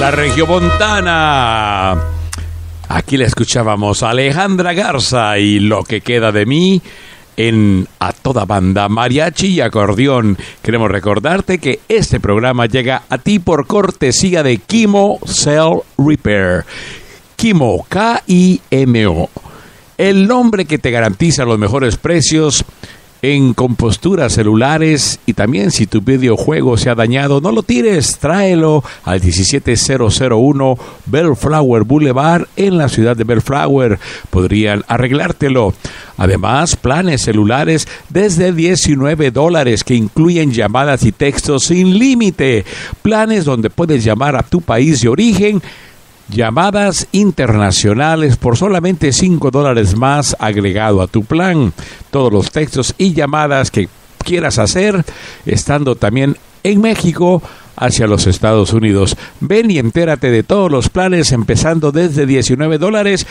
la Regiomontana. Aquí la escuchábamos a Alejandra Garza y Lo que queda de mí en A Toda Banda, Mariachi y Acordeón. Queremos recordarte que este programa llega a ti por cortesía de Kimo Cell Repair. Kimo, K-I-M-O. El nombre que te garantiza los mejores precios en composturas celulares, y también si tu videojuego se ha dañado, no lo tires, tráelo al 17001 Bellflower Boulevard en la ciudad de Bellflower. Podrían arreglártelo. Además, planes celulares desde $19 que incluyen llamadas y textos sin límite. Planes donde puedes llamar a tu país de origen, llamadas internacionales por solamente $5 más agregado a tu plan. Todos los textos y llamadas que quieras hacer, estando también en México hacia los Estados Unidos. Ven y entérate de todos los planes empezando desde $19